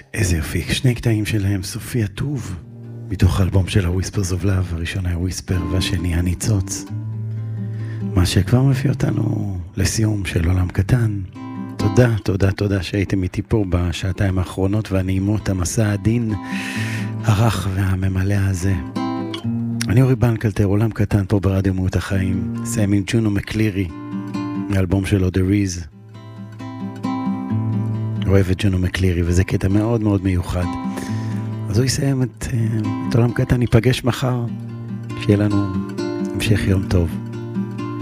איזה יופי, שני קטעים שלהם, סופי הטוב, מתוך האלבום של ה-Whispers of Love, הראשון היה Whisper והשני הניצוץ. מה שכבר מביא אותנו לסיום של עולם קטן. תודה, תודה, תודה שהייתם איתי פה בשעתיים האחרונות והנעימות, המסע העדין, הרך והממלא הזה. אני אורי בנקלטר, עולם קטן פה ברדיו מהות החיים, סיים עם ג'ונו מקלירי, האלבום שלו The Reez. אוהב את ג'ונו מקלירי, וזה קטע מאוד מאוד מיוחד. אז הוא יסיים את עולם קטן, ניפגש מחר, שיהיה לנו המשך יום טוב.